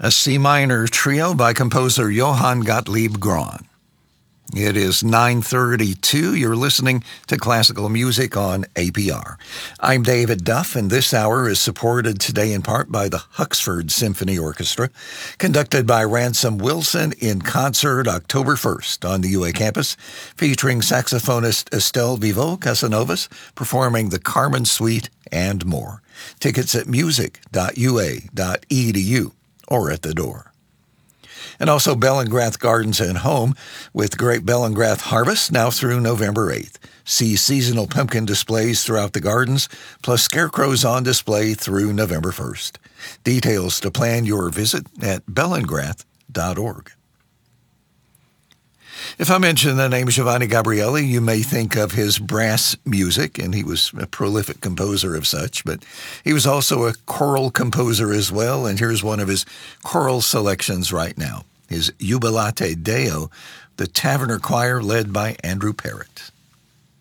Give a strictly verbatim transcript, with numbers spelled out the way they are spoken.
a C minor trio by composer Johann Gottlieb Graun. It is nine thirty-two. You're listening to classical music on A P R. I'm David Duff, and this hour is supported today in part by the Huxford Symphony Orchestra, conducted by Ransom Wilson in concert October first on the U A campus, featuring saxophonist Estelle Vivo Casanovas performing the Carmen Suite and more. Tickets at music dot u a dot e d u or at the door. And also Bellingrath Gardens and Home with Great Bellingrath Harvest now through November eighth. See seasonal pumpkin displays throughout the gardens, plus scarecrows on display through November first. Details to plan your visit at bellingrath dot org. If I mention the name Giovanni Gabrieli, you may think of his brass music, and he was a prolific composer of such, but he was also a choral composer as well, and here's one of his choral selections right now, his Jubilate Deo, the Taverner Choir led by Andrew Parrott.